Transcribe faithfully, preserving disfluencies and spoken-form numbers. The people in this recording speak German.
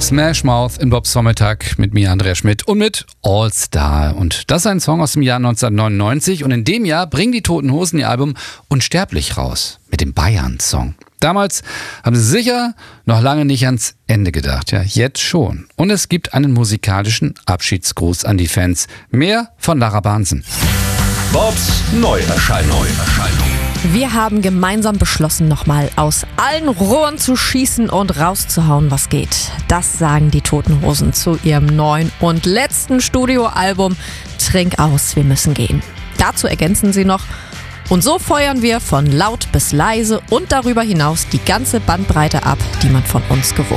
Smash Mouth in Bobs Vormittag mit mir, Andrea Schmidt, und mit All Star. Und das ist ein Song aus dem Jahr neunzehnhundertneunundneunzig. Und in dem Jahr bringen die Toten Hosen ihr Album Unsterblich raus mit dem Bayern-Song. Damals haben sie sicher noch lange nicht ans Ende gedacht. Ja, jetzt schon. Und es gibt einen musikalischen Abschiedsgruß an die Fans. Mehr von Lara Bahnsen. Bobs Neuerscheinung. Wir haben gemeinsam beschlossen, nochmal aus allen Rohren zu schießen und rauszuhauen, was geht. Das sagen die Toten Hosen zu ihrem neuen und letzten Studioalbum Trink aus, wir müssen gehen. Dazu ergänzen sie noch: Und so feuern wir von laut bis leise und darüber hinaus die ganze Bandbreite ab, die man von uns gewohnt